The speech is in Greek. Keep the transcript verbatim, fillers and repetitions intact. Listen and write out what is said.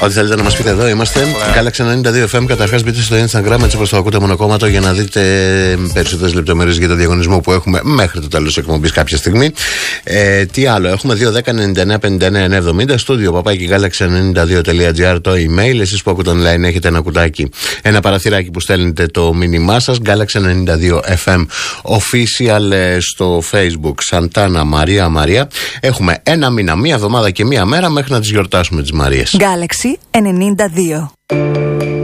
Ό,τι θέλετε να μας πείτε, εδώ είμαστε. Galaxy ενενήντα δύο εφ εμ. Καταρχάς μπείτε στο Instagram, έτσι όπως το ακούτε μονοκόμματο, για να δείτε περισσότερες λεπτομέρειες για το διαγωνισμό που έχουμε μέχρι το τέλος της εκπομπής κάποια στιγμή. Ε, τι άλλο, έχουμε δύο δέκα ενενήντα εννέα πενήντα εννέα εννιακόσια εβδομήντα, στούντιο παπάκι galaxy ενενήντα δύο τελεία τζι άρ το email. Εσείς που ακούτε online έχετε ένα κουτάκι, ένα παραθυράκι που στέλνετε το μήνυμά σας. Galaxy ενενήντα δύο εφ εμ official στο Facebook. Σαντάνα Μαρία Μαρία. Έχουμε ένα μήνα, μία εβδομάδα και μία μέρα μέχρι να τις γιορτάσουμε τις Μαρίες. Galaxy ενενήντα δύο.